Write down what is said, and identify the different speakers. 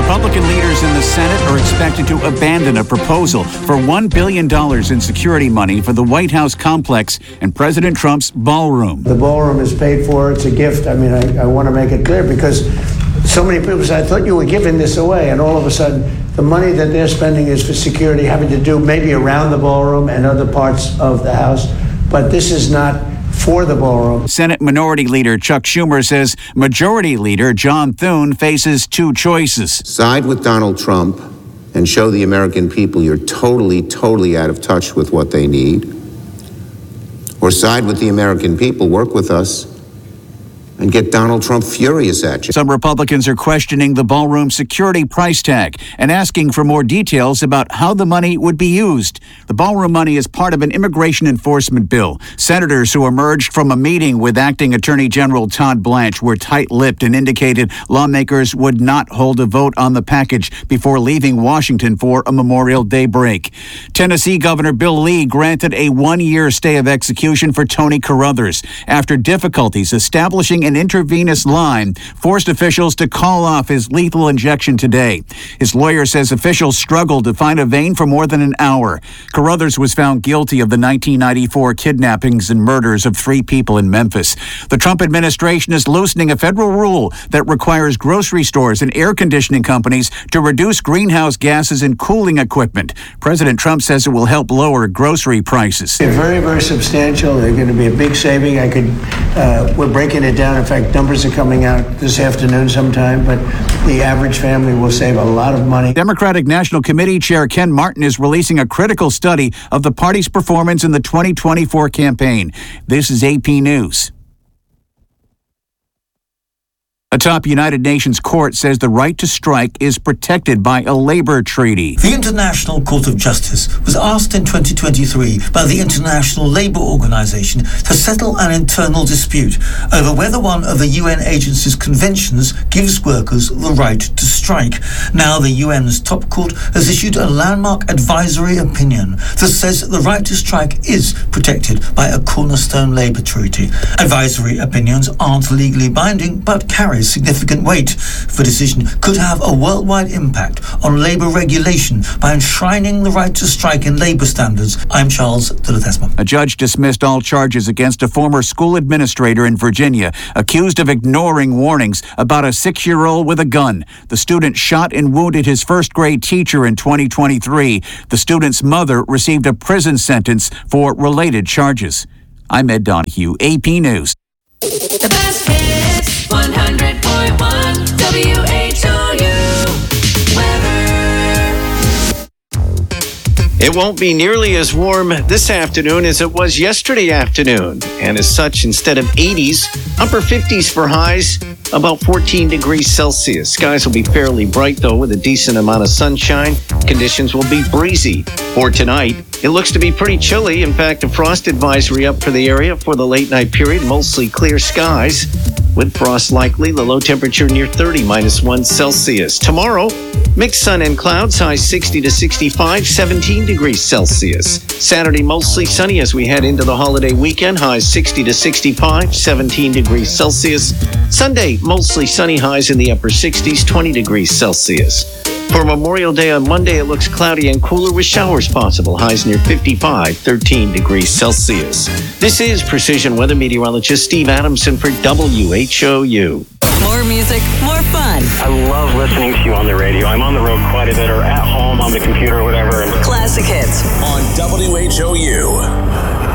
Speaker 1: Republican leaders in the Senate are expected to abandon a proposal for $1 billion in security money for the White House complex and President Trump's ballroom.
Speaker 2: The ballroom is paid for. It's a gift. I mean, I want to make it clear because so many people say, I thought you were giving this away. And all of a sudden, the money that they're spending is for security, having to do maybe around the ballroom and other parts of the House. But this is not for the ballroom.
Speaker 1: Senate Minority Leader Chuck Schumer says Majority Leader John Thune faces two choices.
Speaker 3: Side with Donald Trump and show the American people you're totally out of touch with what they need. Or side with the American people, work with us, and get Donald Trump furious at you.
Speaker 1: Some Republicans are questioning the ballroom security price tag and asking for more details about how the money would be used. The ballroom money is part of an immigration enforcement bill. Senators who emerged from a meeting with Acting Attorney General Todd Blanche were tight-lipped and indicated lawmakers would not hold a vote on the package before leaving Washington for a Memorial Day break. Tennessee Governor Bill Lee granted a one-year stay of execution for Tony Carruthers after difficulties establishing an intravenous line forced officials to call off his lethal injection today. His lawyer says officials struggled to find a vein for more than an hour. Carruthers was found guilty of the 1994 kidnappings and murders of 3 people in Memphis. The Trump administration is loosening a federal rule that requires grocery stores and air conditioning companies to reduce greenhouse gases in cooling equipment. President Trump says it will help lower grocery prices.
Speaker 2: They're very, very substantial. They're going to be a big saving. We're breaking it down. In fact, numbers are coming out this afternoon sometime, but the average family will save a lot of money.
Speaker 1: Democratic National Committee Chair Ken Martin is releasing a critical study of the party's performance in the 2024 campaign. This is AP News. A top United Nations court says the right to strike is protected by a labor treaty.
Speaker 4: The International Court of Justice was asked in 2023 by the International Labour Organization to settle an internal dispute over whether one of the UN agency's conventions gives workers the right to strike. Now the UN's top court has issued a landmark advisory opinion that says the right to strike is protected by a cornerstone labour treaty. Advisory opinions aren't legally binding but carry significant weight. The decision could have a worldwide impact on labour regulation by enshrining the right to strike in labour standards. I'm Charles de Ledesma.
Speaker 1: A judge dismissed all charges against a former school administrator in Virginia accused of ignoring warnings about a 6-year-old with a gun. The student shot and wounded his first-grade teacher in 2023. The student's mother received a prison sentence for related charges. I'm Ed Donahue, AP News.
Speaker 5: The best hits, 100.1 WHOU weather.
Speaker 6: It won't be nearly as warm this afternoon as it was yesterday afternoon. And as such, instead of 80s, upper 50s for highs, about 14 degrees Celsius. Skies will be fairly bright, though, with a decent amount of sunshine. Conditions will be breezy. For tonight, it looks to be pretty chilly. In fact, a frost advisory up for the area for the late night period. Mostly clear skies with frost likely. The low temperature near 30, -1 Celsius. Tomorrow, mixed sun and clouds. Highs 60 to 65, 17 degrees Celsius. Saturday, mostly sunny as we head into the holiday weekend. Highs 60 to 65, 17 degrees Celsius. Sunday, mostly sunny, highs in the upper 60s, 20 degrees Celsius. For Memorial Day on Monday, it looks cloudy and cooler with showers possible. Highs near 55, 13 degrees Celsius. This is Precision Weather Meteorologist Steve Adamson for WHOU.
Speaker 5: More music, more fun.
Speaker 7: I love listening to you on the radio. I'm on the road quite a bit, or at home on the computer or whatever.
Speaker 5: Classic hits
Speaker 8: on WHOU.